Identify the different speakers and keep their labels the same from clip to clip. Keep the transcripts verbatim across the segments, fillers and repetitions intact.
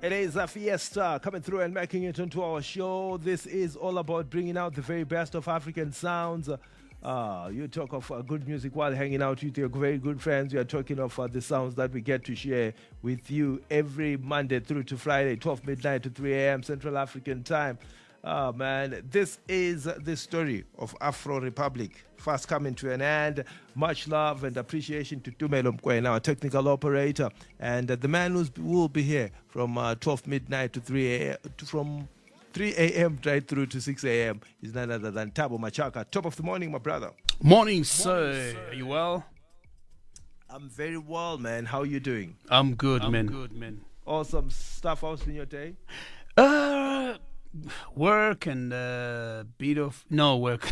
Speaker 1: It is a fiesta coming through and making it onto our show. This is all about bringing out the very best of African sounds. Uh, you talk of uh, good music while hanging out with your very good friends. We are talking of uh, the sounds that we get to share with you every Monday through to Friday, twelve midnight to three a.m. Central African time. Oh, man, this is the story of Afro Republic, fast coming to an end. Much love and appreciation to Tumelo Mkwena, our technical operator, and uh, the man who will be here from uh, twelve midnight to three a.m. from three a.m. right through to six a.m. is none other than Tabo Machaka. Top of the morning, my brother.
Speaker 2: Morning, sir. Morning, sir. Are you well?
Speaker 1: I'm very well, man. How are you doing?
Speaker 2: I'm good,
Speaker 1: I'm
Speaker 2: man.
Speaker 1: good, man. Awesome stuff. How's been your day?
Speaker 2: Uh... Work and a bit of no work.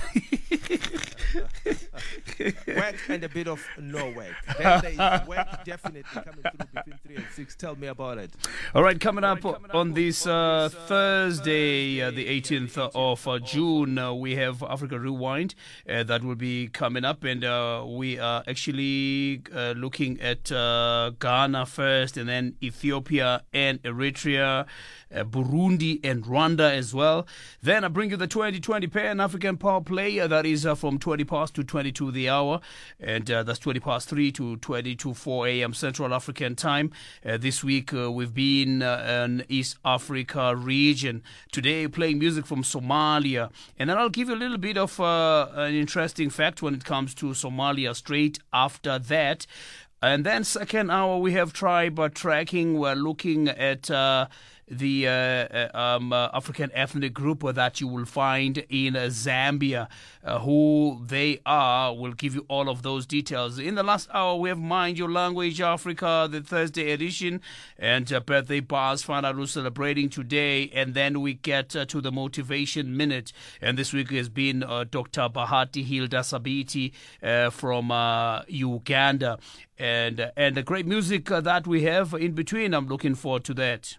Speaker 1: Work and a bit of no work. Then there is work definitely coming through between three and six. Tell me about it.
Speaker 2: All right, coming up right, coming on up this uh, Thursday, uh, the eighteenth of uh, June, uh, we have Africa Rewind uh, that will be coming up, and uh, we are actually uh, looking at uh, Ghana first, and then Ethiopia and Eritrea, uh, Burundi and Rwanda as well. Then I bring you the twenty twenty Pan-African Power Play uh, that is uh, from twenty past to twenty-two the hour, and uh, that's twenty past three to twenty to four a.m. Central African time. Uh, this week uh, we've been uh, in East Africa region. Today playing music from Somalia, and then I'll give you a little bit of uh, an interesting fact when it comes to Somalia straight after that. And then second hour we have tribe uh, tracking. We're looking at uh, the uh, um, uh, African ethnic group that you will find in uh, Zambia. Uh, who they are, we'll give you all of those details. In the last hour, we have Mind Your Language Africa, the Thursday edition, and uh, birthday bars, find out who's celebrating today, and then we get uh, to the Motivation Minute. And this week has been uh, Doctor Bahati Hilda Sabiti uh, from uh, Uganda. And, uh, and the great music uh, that we have in between, I'm looking forward to that.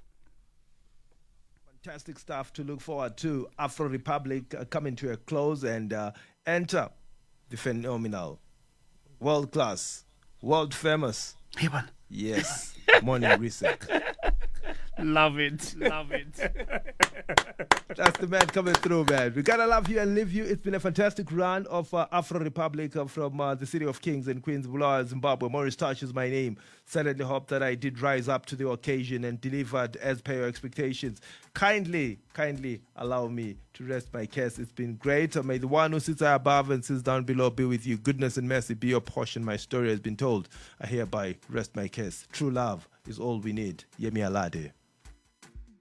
Speaker 1: Fantastic stuff to look forward to. Afro Republic uh, coming to a close, and uh, enter the phenomenal, world class, world famous.
Speaker 2: Hey, man.
Speaker 1: Yes, Morning Reset.
Speaker 2: Love it, love it.
Speaker 1: That's the man coming through, man. We gotta love you and live you. It's been a fantastic run of uh, Afro Republic uh, from uh, the city of Kings and Queens, Bulawayo, Zimbabwe. Maurice Touch is my name. Certainly hope that I did rise up to the occasion and delivered as per your expectations. Kindly, kindly allow me to rest my case. It's been great. Uh, may the one who sits high above and sits down below be with you. Goodness and mercy be your portion. My story has been told. I hereby rest my case. True love is all we need. Yemi Alade.